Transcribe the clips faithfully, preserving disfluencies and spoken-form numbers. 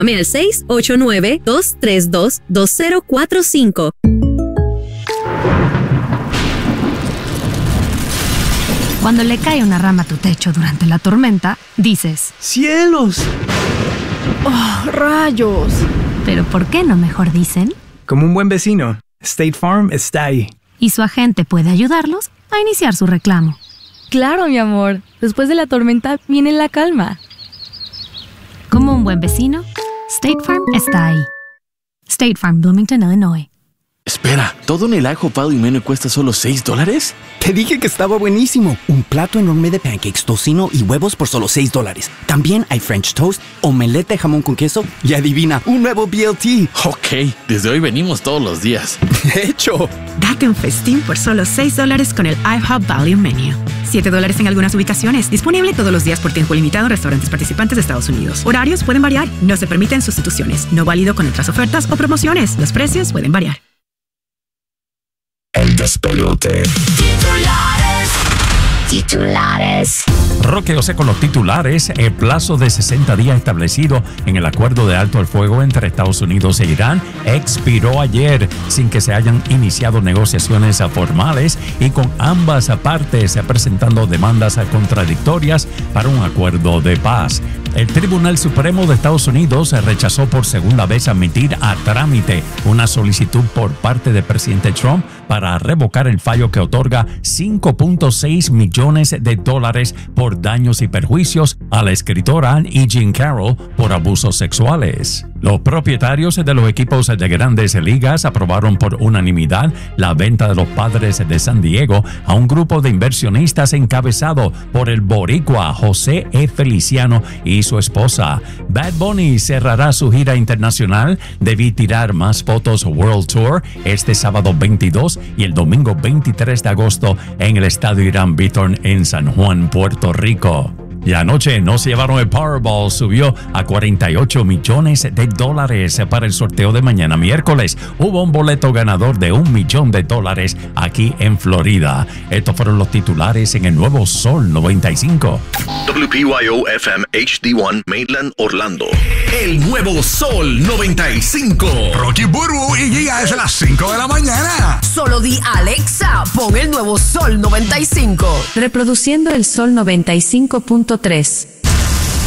Llame al seis ocho nueve, dos tres dos, dos cero cuatro cinco. Cuando le cae una rama a tu techo durante la tormenta, dices: ¡cielos! ¡Oh, rayos! Pero ¿por qué no mejor dicen? Como un buen vecino, State Farm está ahí. Y su agente puede ayudarlos a iniciar su reclamo. Claro, mi amor. Después de la tormenta viene la calma. Como un buen vecino, State Farm está ahí. State Farm, Bloomington, Illinois. Espera, ¿todo en el ajo Pal y Menú cuesta solo seis dólares? Te dije que estaba buenísimo. Un plato enorme de pancakes, tocino y huevos por solo seis dólares. También hay French toast, omelette de jamón con queso y adivina, un nuevo B L T. Ok, desde hoy venimos todos los días. De hecho. Date un festín por solo seis dólares con el IHOP Value Menu. siete dólares en algunas ubicaciones. Disponible todos los días por tiempo limitado en restaurantes participantes de Estados Unidos. Horarios pueden variar. No se permiten sustituciones. No válido con otras ofertas o promociones. Los precios pueden variar. El despelote. Titulares. Titulares. Roqueose con los titulares. El plazo de sesenta días establecido en el acuerdo de alto el fuego entre Estados Unidos e Irán expiró ayer sin que se hayan iniciado negociaciones formales y con ambas partes presentando demandas contradictorias para un acuerdo de paz. El Tribunal Supremo de Estados Unidos rechazó por segunda vez admitir a trámite una solicitud por parte del presidente Trump para revocar el fallo que otorga cinco punto seis millones de dólares por daños y perjuicios a la escritora E. Jean Carroll por abusos sexuales. Los propietarios de los equipos de Grandes Ligas aprobaron por unanimidad la venta de los Padres de San Diego a un grupo de inversionistas encabezado por el boricua José E. Feliciano y su esposa. Bad Bunny cerrará su gira internacional. Debí tirar más fotos World Tour este sábado veintidós y el domingo veintitrés de agosto en el Estadio Irán Bithorn en San Juan, Puerto Rico. Y anoche no se llevaron el Powerball, subió a cuarenta y ocho millones de dólares para el sorteo de mañana miércoles. Hubo un boleto ganador de un millón de dólares aquí en Florida. Estos fueron los titulares en el Nuevo Sol noventa y cinco. W P Y O F M H D uno Maitland, Orlando. El Nuevo Sol noventa y cinco. Rocky Burbu y Giga desde las cinco de la mañana. Solo di Alexa, pon el Nuevo Sol noventa y cinco. Reproduciendo el Sol noventa y cinco punto tres.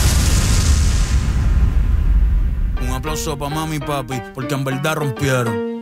Un aplauso pa' mami y papi, porque en verdad rompieron.